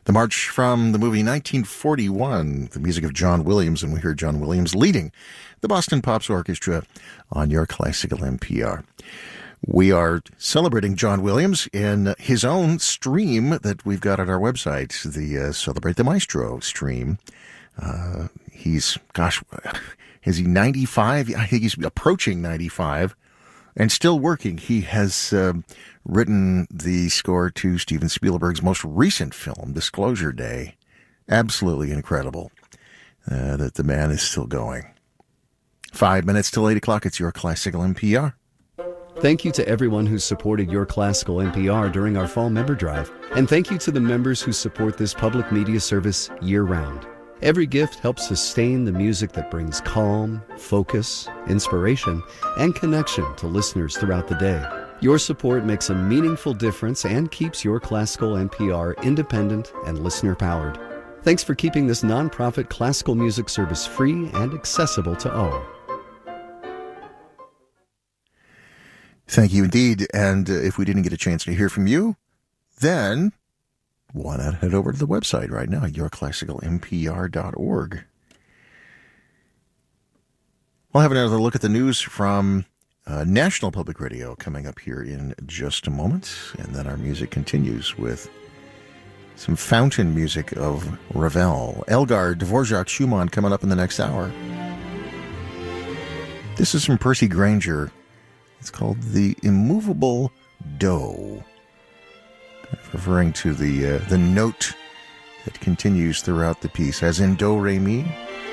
The march from the movie 1941, the music of John Williams, and we hear John Williams leading the Boston Pops Orchestra on your classical NPR. We are celebrating John Williams in his own stream that we've got at our website, the Celebrate the Maestro stream. Is he 95? I think he's approaching 95 and still working. He has written the score to Steven Spielberg's most recent film, Disclosure Day. Absolutely incredible that the man is still going. 5 minutes till 8 o'clock. It's your Classical NPR. Thank you to everyone who supported Your Classical NPR during our fall member drive. And thank you to the members who support this public media service year-round. Every gift helps sustain the music that brings calm, focus, inspiration, and connection to listeners throughout the day. Your support makes a meaningful difference and keeps Your Classical NPR independent and listener-powered. Thanks for keeping this nonprofit classical music service free and accessible to all. Thank you indeed. And if we didn't get a chance to hear from you, then why not head over to the website right now, yourclassicalnpr.org. We'll have another look at the news from National Public Radio coming up here in just a moment. And then our music continues with some fountain music of Ravel. Elgar, Dvorak, Schumann coming up in the next hour. This is from Percy Grainger. It's called The Immovable Do, referring to the note that continues throughout the piece, as in do, re, mi.